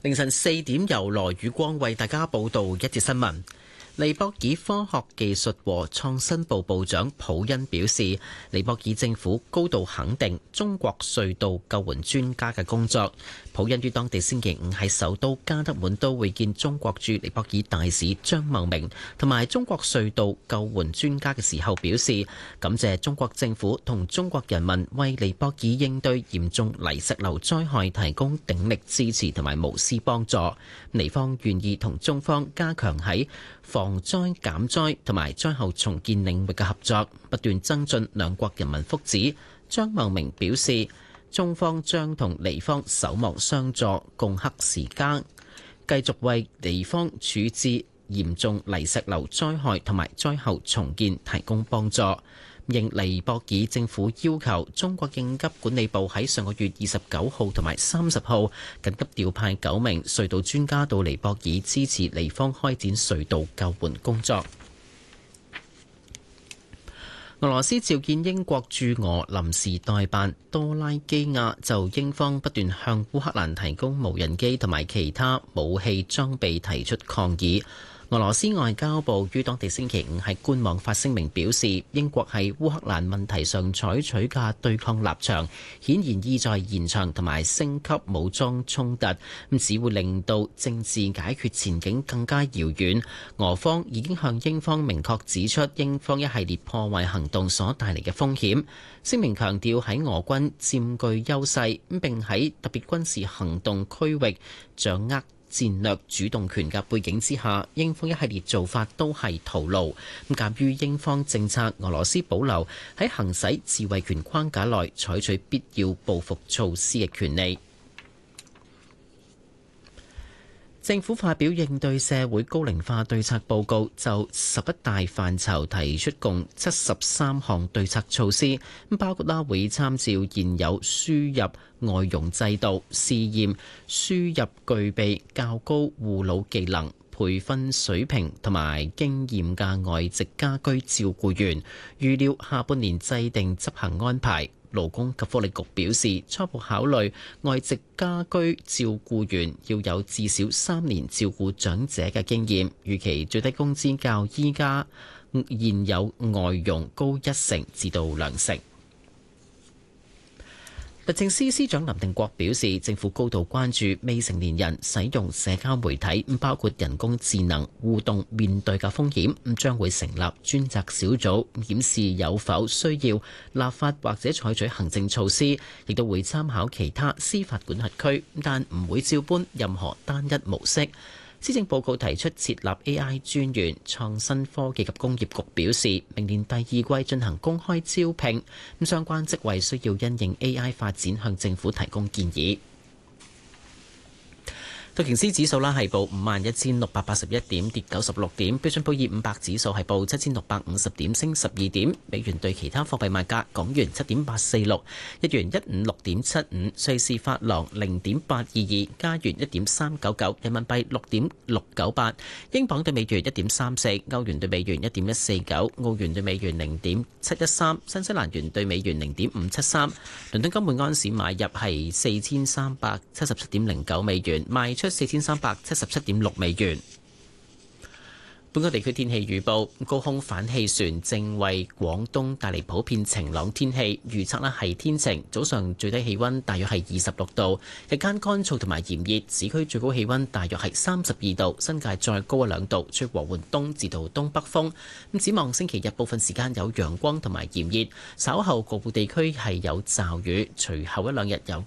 凌晨4點，由羅宇光為大家報道一節新聞。尼泊爾科學技術和創新部部長普恩表示，尼泊爾政府高度肯定中國隧道救援專家嘅工作。普恩於當地星期五喺首都加德滿都會見中國駐尼泊爾大使張茂明同埋中國隧道救援專家嘅時候表示，感謝中國政府同中國人民為尼泊爾應對嚴重泥石流災害提供鼎力支持同埋無私幫助。尼方願意同中方加強喺防災減災同埋災後重建領域嘅合作，不斷增進兩國人民福祉。張茂明表示，中方將同尼方守望相助，共克時艱，繼續為尼方處置嚴重泥石流災害同埋災後重建提供幫助。應尼泊爾政府要求，中國應急管理部喺上個月29號同埋30號緊急調派9名隧道專家到尼泊爾支持尼方開展隧道救援工作。俄羅斯召見英國駐俄臨時代辦多拉基亞，就英方不斷向烏克蘭提供無人機同埋其他武器裝備提出抗議。俄羅斯外交部於當地星期五喺官網發聲明表示，英國喺烏克蘭問題上採取嘅對抗立場，顯然意在延長同埋升級武裝衝突，只會令到政治解決前景更加遙遠。俄方已經向英方明確指出英方一系列破壞行動所帶嚟嘅風險。聲明強調喺俄軍佔據優勢，並喺特別軍事行動區域掌握戰略主動權嘅背景之下，英方一系列做法都係徒勞。鑑於英方政策，俄羅斯保留喺行使自衛權框架內採取必要報復措施嘅權利。政府發表應對社會高齡化對策報告，就11大範疇提出共73項對策措施，包括會參照現有輸入外傭制度，試驗輸入具備較高護老技能、培訓水平同埋經驗嘅外籍家居照顧員，預料下半年制定執行安排。勞工及福利局表示，初步考慮外籍家居照顧員要有至少3年照顧長者嘅經驗，預期最低工資較依家現有外傭高1成至到2成。律政司司長林定國表示，政府高度關注未成年人使用社交媒體，包括人工智能互動面對嘅風險，將會成立專責小組檢視有否需要立法或者採取行政措施，亦都會參考其他司法管轄區，但唔會照搬任何單一模式。施政報告提出設立 AI 專員，創新科技及工業局表示，明年第2季進行公開招聘，相關職位需要因應 AI 發展向政府提供建議。道瓊斯指數係報51,681點，跌96點。標準普爾500指數係報7,650點，升12點。美元對其他貨幣賣價：港元7.846，日元156.75，瑞士法郎0.822，加元1.399，人民幣6.698，英鎊對美元1.34，歐元對美元1.149，澳元對美元0.713，新西蘭元對美元0.573。倫敦金每安士買入係4377.09美元，賣出4377.6美元。本港地區天氣預報，高空反氣旋正為廣東帶嚟普遍晴朗天氣，預測係天晴，早上最低氣溫大約係26度，日間乾燥同埋炎熱，市區最高氣溫大約係32度，新界再高2度，吹和緩東至到東北風。展望星期日部分時間有陽光同埋炎熱，稍後局部地區係有驟雨，隨後1-2日有